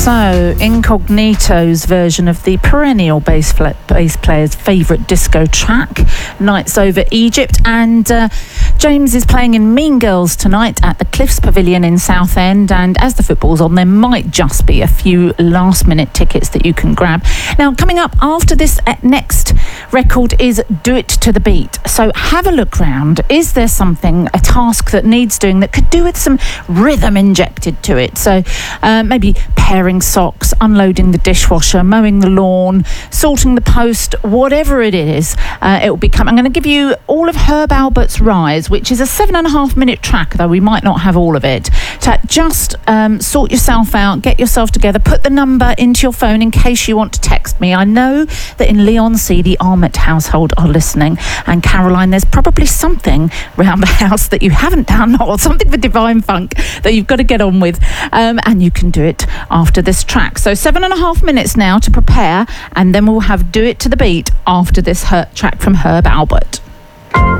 So, Incognito's version of the perennial bass player's favourite disco track, Nights Over Egypt, and James is playing in Mean Girls tonight at the Cliffs Pavilion in Southend, and as the football's on, there might just be a few last-minute tickets that you can grab. Now, coming up after this next record is Do It to the Beat. So have a look round. Is there something, a task that needs doing that could do with some rhythm injected to it? So maybe pairing socks, unloading the dishwasher, mowing the lawn, sorting the post, whatever it is, it will become. I'm going to give you all of Herb Albert's Rise, which is a 7.5-minute track, though we might not have all of it. So just sort yourself out, get yourself together, put the number into your phone in case you want to text me. I know that in Leigh-on-Sea, the Armett household are listening, and Caroline, there's probably something around the house that you haven't done, or something for Divine Funk that you've got to get on with, and you can do it after this track. So 7.5 minutes now to prepare, and then we'll have Do It to the Beat after this track from Herb Albert.